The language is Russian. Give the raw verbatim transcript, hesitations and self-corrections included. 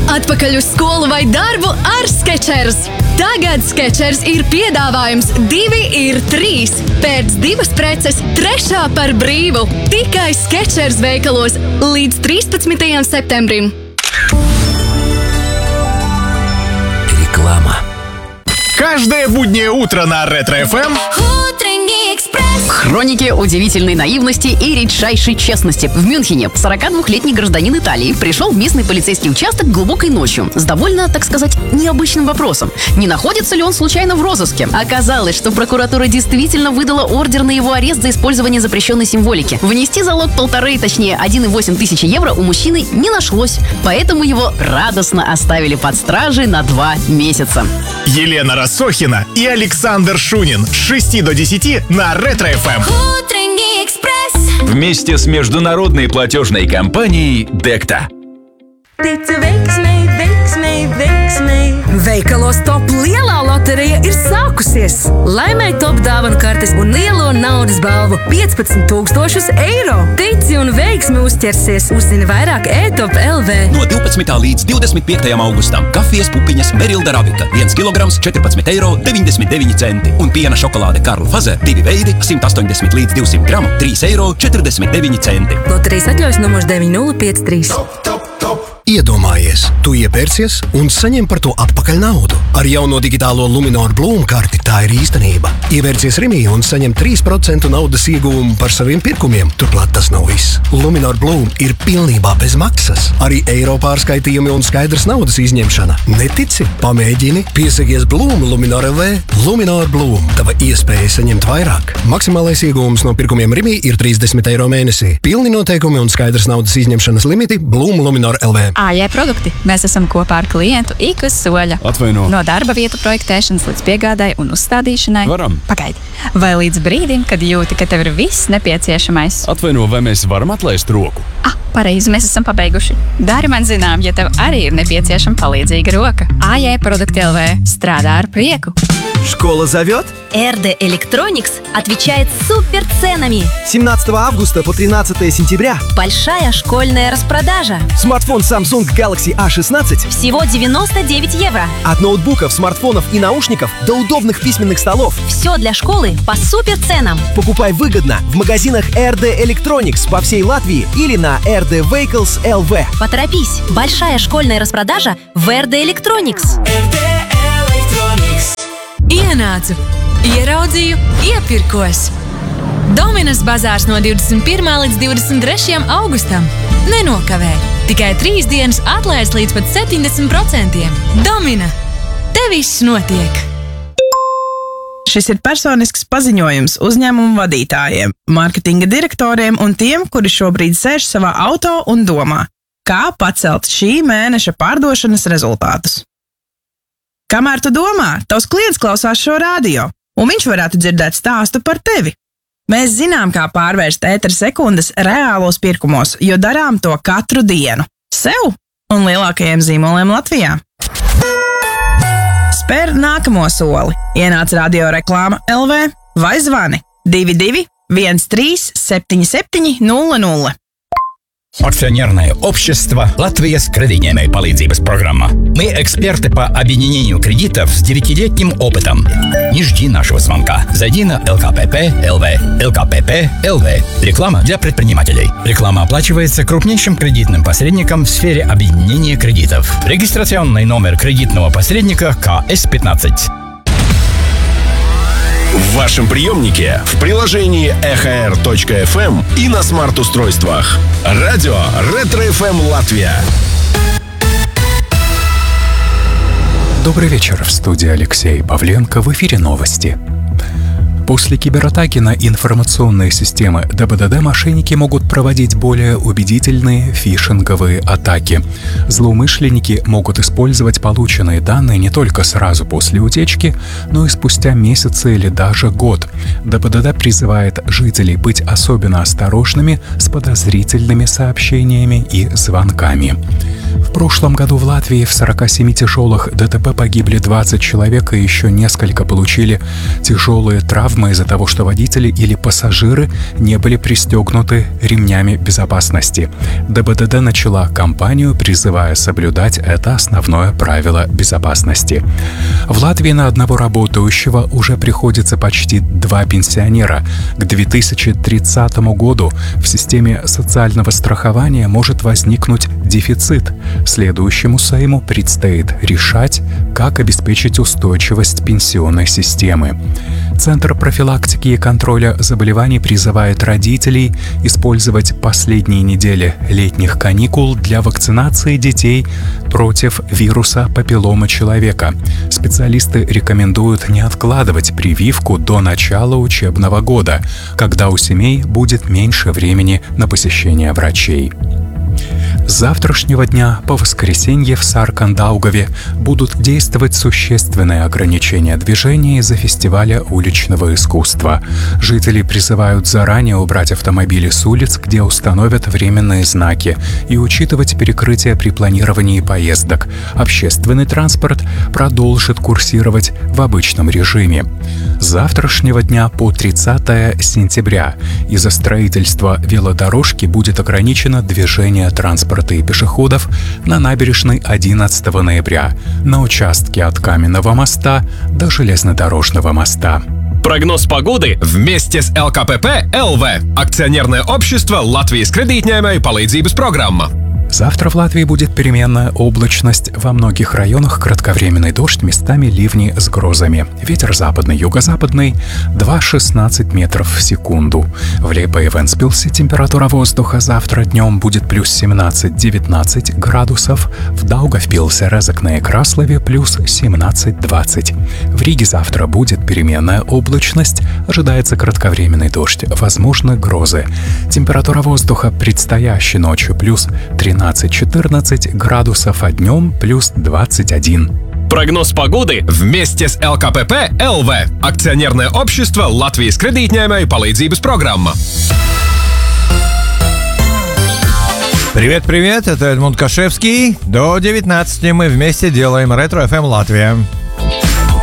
Atpakaļ uz skolu vai darbu ar Skechers. Tagad Skechers ir piedāvājums divi ir trīs. Pēc divas preces, trešā par brīvu. Tikai Skechers veikalos līdz trīspadsmitajam septembrim. Реклама. Каждое буднее утро на Ретро-эф эм. Утренний экспресс. Хроники удивительной наивности и редчайшей честности. В Мюнхене сорокадвухлетний гражданин Италии пришел в местный полицейский участок глубокой ночью с довольно, так сказать, необычным вопросом. Не находится ли он случайно в розыске? Оказалось, что прокуратура действительно выдала ордер на его арест за использование запрещенной символики. Внести залог полторы, точнее один и восемь тысячи евро у мужчины не нашлось. Поэтому его радостно оставили под стражей на два месяца. Елена Рассохина и Александр Шунин с шести до десяти на Ретро-эф эм. Утренний экспресс. Вместе с международной платежной компанией Dekta. Veikalos top lielā loterija ir sākusies. Laimēji top dāvanu kartes un lielo naudas balvu piecpadsmit tūkstošus eiro. Tici un veiksmi uzķersies. Uzzini vairāk e top punkt el vē. No divpadsmitā līdz divdesmit piektajam augustam kafijas pupiņas Merilda Ravika viens kilograms četrpadsmit eiro deviņdesmit deviņi centi un piena šokolāde Karla Faze divi veidi simt astoņdesmit līdz divsimt gramu trīs eiro četrdesmit deviņi centi. Loterijas atļaujas numurs deviņi nulle pieci trīs. Iedomājies, tu iepērcies un saņem par to atpakaļ naudu. Ar jauno digitālo Luminor Bloom karti tā ir īstenība. Ievērcies Rimī un saņem trīs procenti naudas ieguvumu par saviem pirkumiem. Turklāt tas nav viss. Luminor Bloom ir pilnībā bez maksas. Arī eiro pārskaitījumi un skaidrs naudas izņemšana. Netici? Pamēģini. Piesakies Bloom Luminor punkt el vē. Luminor Bloom. Tava iespēja saņemt vairāk. Maksimālais ieguvums no pirkumiem Rimī ir trīsdesmit eiro mēnesī. Pilni noteikumi un skaidrs naudas izņemšanas limiti Bloom Luminor punkt el vē. A J produkti. Mēs esam kopā ar klientu ik uz soļa. Atvaino. No darba vietu projektēšanas līdz piegādai un uzstādīšanai. Varam. Pagaidi. Vai līdz brīdim, kad jūti, ka tev ir viss nepieciešamais. Atvaino, vai mēs varam atlaist roku? Ah, pareizi, mēs esam pabeiguši. Dari man zinām, ja tev arī ir nepieciešama palīdzīga roka. A J produkti punkt el vē. Strādā ar prieku. Школа зовет? эр дэ Electronics отвечает суперценами. семнадцатого августа по тринадцатое сентября. Большая школьная распродажа. Смартфон Samsung Galaxy а шестнадцать. Всего девяносто девять евро. От ноутбуков, смартфонов и наушников до удобных письменных столов. Все для школы по суперценам. Покупай выгодно в магазинах эр дэ Electronics по всей Латвии или на эр дэ Vehicles точка эл вē. Поторопись. Большая школьная распродажа в эр дэ Electronics. Ienācu, ieraudzīju, iepirkos. Dominas bazārs no divdesmit pirmā līdz divdesmit trešajam augustam. Nenokavē. Tikai trīs dienas atlaides līdz pat septiņdesmit procentiem. Domina. Te viss notiek. Šis ir personisks paziņojums uzņēmumu vadītājiem, mārketinga direktoriem un tiem, kuri šobrīd sēž savā auto un domā, kā pacelt šī mēneša pārdošanas rezultātus. Kamēr tu domā, tavs klients klausās šo radio, un viņš varētu dzirdēt stāstu par tevi. Mēs zinām, kā pārvērst ētera sekundes reālos pirkumos, jo darām to katru dienu. Sev un lielākajiem zīmoliem Latvijā. Spēr nākamo soli. Ienāc radio reklāma el vē vai zvani divi divi viens trīs septiņi septiņi nulle nulle. Акционерное общество «Латвия с кредитной palīdzības программа». Мы эксперты по объединению кредитов с девятилетним опытом. Не жди нашего звонка. Зайди на эл ка пэ пэ точка эл вē. эл ка пэ пэ точка эл вē. Реклама для предпринимателей. Реклама оплачивается крупнейшим кредитным посредником в сфере объединения кредитов. Регистрационный номер кредитного посредника ка эс пятнадцать. В вашем приемнике, в приложении эх эр точка эф эм и на смарт-устройствах. Радио Ретро-эф эм Латвия. Добрый вечер. В студии Алексей Павленко. В эфире новости. После кибератаки на информационные системы дэ бэ дэ дэ мошенники могут проводить более убедительные фишинговые атаки. Злоумышленники могут использовать полученные данные не только сразу после утечки, но и спустя месяцы или даже год. дэ бэ дэ дэ призывает жителей быть особенно осторожными с подозрительными сообщениями и звонками. В прошлом году в Латвии в сорока семи тяжелых дэ тэ пэ погибли двадцать человек, и еще несколько получили тяжелые травмы видимо из-за того, что водители или пассажиры не были пристегнуты ремнями безопасности. ДБДД начала кампанию, призывая соблюдать это основное правило безопасности. В Латвии на одного работающего уже приходится почти два пенсионера. К две тысячи тридцатому году в системе социального страхования может возникнуть дефицит. Следующему Сейму предстоит решать, как обеспечить устойчивость пенсионной системы. Центр профилактики и контроля заболеваний призывает родителей использовать последние недели летних каникул для вакцинации детей против вируса папиллома человека. Специалисты рекомендуют не откладывать прививку до начала учебного года, когда у семей будет меньше времени на посещение врачей. С завтрашнего дня по воскресенье в Саркандаугаве будут действовать существенные ограничения движения из-за фестиваля уличного искусства. Жители призывают заранее убрать автомобили с улиц, где установят временные знаки, и учитывать перекрытие при планировании поездок. Общественный транспорт продолжит курсировать в обычном режиме. С завтрашнего дня по тридцатое сентября из-за строительства велодорожки будет ограничено движение транспорта и пешеходов на набережной одиннадцатого ноября на участке от Каменного моста до Железнодорожного моста. Прогноз погоды вместе с эл ка пэ пэ эл ви. Акционерное общество Латвijas kredītņēmēju palīdzības программа. Завтра в Латвии будет переменная облачность. Во многих районах кратковременный дождь, местами ливни с грозами. Ветер западный, юго-западный два шестнадцать метров в секунду. В Лейбе и Вентспилсе температура воздуха завтра днем будет плюс семнадцать-девятнадцать градусов. В Даугавпилсе, Резекне и Краслове плюс семнадцать-двадцать. В Риге завтра будет переменная облачность. Ожидается кратковременный дождь, возможны грозы. Температура воздуха предстоящей ночью плюс тринадцать-четырнадцать градусов, а днем плюс двадцать один. Прогноз погоды вместе с эл ка пэ пэ эл ви. Акционерное общество Латвijas kredītņēmēju palīdzības программа. Привет-привет, это Эдмунд Кашевский. До девятнадцати мы вместе делаем Ретро эф эм Латвия.